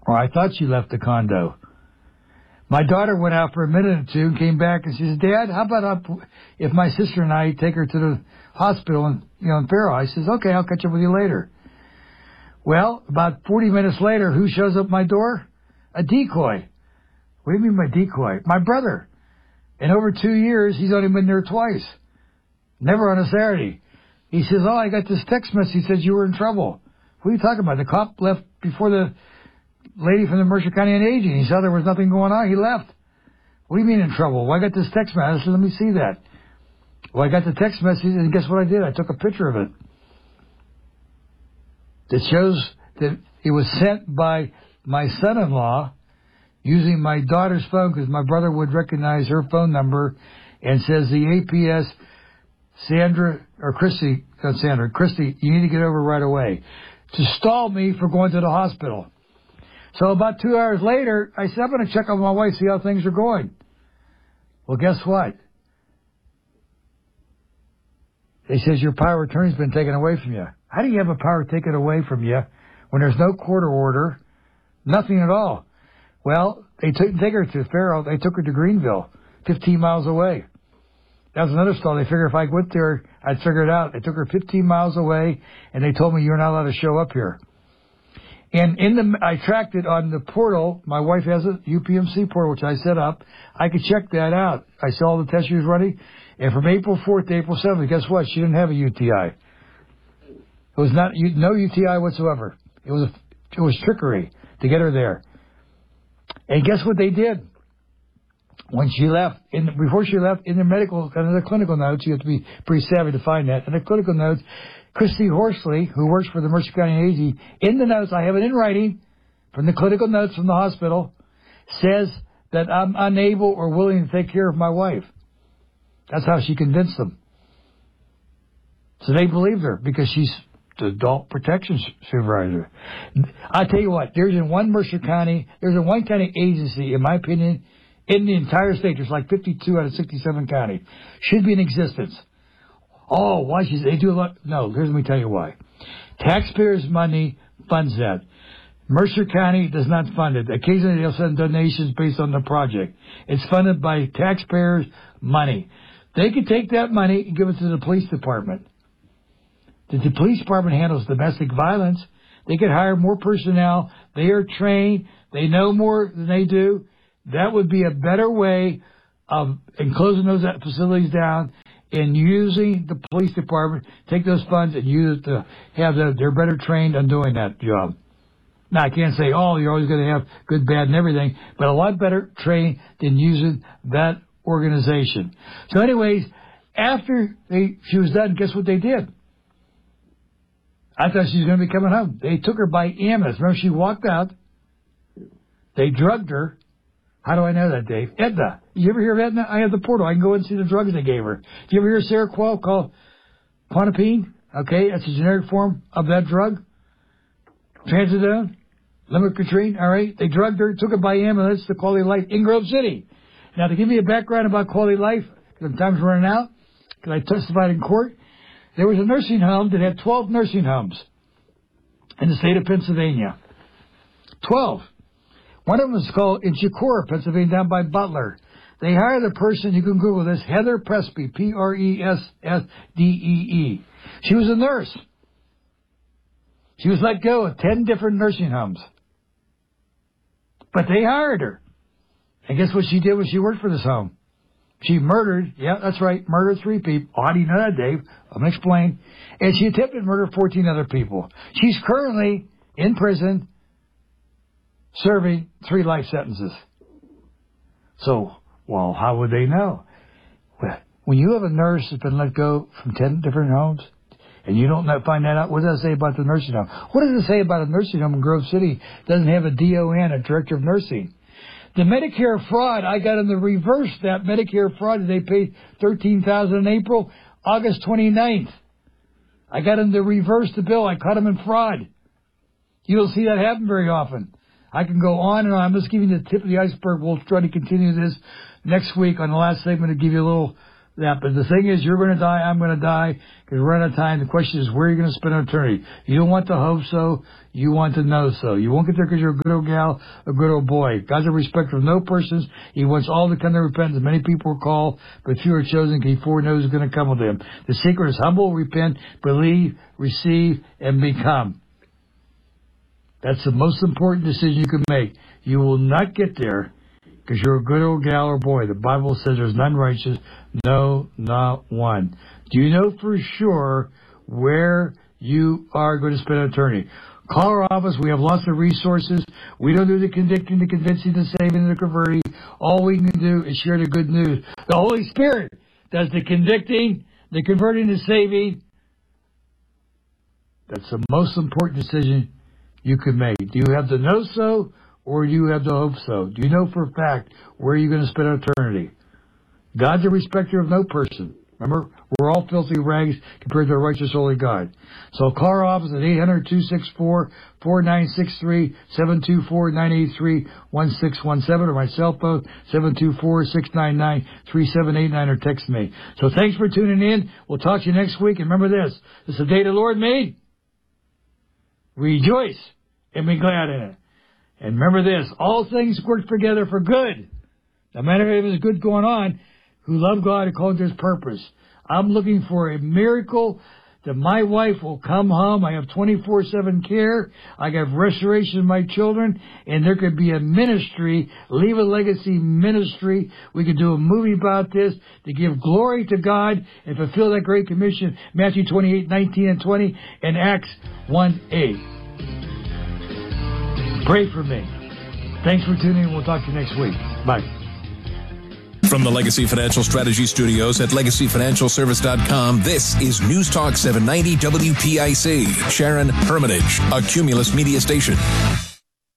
Or I thought she left the condo. My daughter went out for a minute or two and came back and she said, Dad, how about if my sister and I take her to the hospital in Faro? I says, okay, I'll catch up with you later. Well, about 40 minutes later, who shows up at my door? A decoy. What do you mean by decoy? My brother. In over 2 years, he's only been there twice. Never on a Saturday. He says, I got this text message. He says you were in trouble. What are you talking about? The cop left before the lady from the Mercer County on Aging. He saw there was nothing going on. He left. What do you mean in trouble? Well, I got this text message. I said, let me see that. Well, I got the text message, and guess what I did? I took a picture of it. It shows that it was sent by my son-in-law using my daughter's phone because my brother would recognize her phone number and says the APS, Christy, you need to get over right away, to stall me for going to the hospital. So about 2 hours later, I said, I'm going to check on my wife, see how things are going. Well, guess what? They says your power of attorney's been taken away from you. How do you have a power taken away from you when there's no court order, nothing at all? Well, they didn't take her to Faro. They took her to Greenville, 15 miles away. That was another stall. They figured if I went there, I'd figure it out. They took her 15 miles away, and they told me you're not allowed to show up here. And I tracked it on the portal. My wife has a UPMC portal, which I set up. I could check that out. I saw all the tests she was running. And from April 4th to April 7th, guess what? She didn't have a UTI. It was no UTI whatsoever. It was trickery to get her there. And guess what they did? When she left, before she left, in the clinical notes, you have to be pretty savvy to find that. In the clinical notes, Christy Horsley, who works for the Mercer County AG, in the notes, I have it in writing from the clinical notes from the hospital, says that I'm unable or willing to take care of my wife. That's how she convinced them. So they believed her because she's the adult protection supervisor. I tell you what, there's a one county agency, in my opinion, in the entire state. There's like 52 out of 67 counties. Should be in existence. Oh, why? They do a lot. No, let me tell you why. Taxpayers' money funds that. Mercer County does not fund it. Occasionally they'll send donations based on the project. It's funded by taxpayers' money. They could take that money and give it to the police department. The police department handles domestic violence. They could hire more personnel. They are trained. They know more than they do. That would be a better way of closing those facilities down and using the police department, take those funds and use it to have they're better trained on doing that job. Now, I can't say, you're always going to have good, bad, and everything, but a lot better trained than using that organization. So anyways, after she was done, guess what they did? I thought she was going to be coming home. They took her by ambulance. Remember, she walked out. They drugged her. How do I know that, Dave? Aetna. You ever hear of Aetna? I have the portal. I can go and see the drugs they gave her. Do you ever hear of Seroquel called Clonopine? Okay, that's a generic form of that drug. Trazodone, Lumefantrine, all right? They drugged her, took her by ambulance to Quality Life in Grove City. Now, to give you a background about Quality Life, because time's running out, because I testified in court, there was a nursing home that had 12 nursing homes in the state of Pennsylvania. 12. One of them is called in Chicora, Pennsylvania, down by Butler. They hired a person, you can Google this, Heather Presby, Pressdee. She was a nurse. She was let go of 10 different nursing homes. But they hired her. And guess what she did when she worked for this home? She murdered, yeah, that's right, murdered 3 people. Oh, how do you know that, Dave? I'm going to explain. And she attempted murder of 14 other people. She's currently in prison serving 3 life sentences. So, well, how would they know? Well, when you have a nurse that's been let go from 10 different homes, and you don't find that out, what does that say about the nursing home? What does it say about a nursing home in Grove City that doesn't have a DON, a director of nursing? The Medicare fraud, I got in the reverse that Medicare fraud. They paid $13,000 in April, August 29th. I got in the reverse the bill. I caught them in fraud. You don't see that happen very often. I can go on and on. I'm just giving you the tip of the iceberg. We'll try to continue this next week on the last segment to give you a little that. But the thing is, you're going to die, I'm going to die, because we're out of time. The question is, where are you going to spend eternity? You don't want to hope so. You want to know so. You won't get there because you're a good old gal, a good old boy. God's a respecter of no persons. He wants all to come to repentance. Many people are called, but few are chosen, because He foreknows who's going to come with Him. The secret is humble, repent, believe, receive, and become. That's the most important decision you can make. You will not get there because you're a good old gal or boy. The Bible says there's none righteous, no, not one. Do you know for sure where you are going to spend eternity? Call our office. We have lots of resources. We don't do the convicting, the convincing, the saving, the converting. All we can do is share the good news. The Holy Spirit does the convicting, the converting, the saving. That's the most important decision you can make. Do you have the know so, or do you have the hope so? Do you know for a fact where you're going to spend eternity? God's a respecter of no person. Remember, we're all filthy rags compared to a righteous, holy God. So call our office at 800-264-4963, 724-983-1617, or my cell phone, 724-699-3789, or text me. So thanks for tuning in. We'll talk to you next week. And remember this is the day the Lord made. Rejoice and be glad in it. And remember this, all things work together for good. No matter if it's good going on, who love God according to His purpose. I'm looking for a miracle that my wife will come home. I have 24/7 care. I have restoration of my children. And there could be a ministry, Leave a Legacy ministry. We could do a movie about this to give glory to God and fulfill that great commission, Matthew 28:19 and 20, and Acts 1:8. Pray for me. Thanks for tuning in. We'll talk to you next week. Bye. From the Legacy Financial Strategy Studios at LegacyFinancialService.com, this is News Talk 790 WPIC. Sharon Hermitage, a Cumulus Media Station.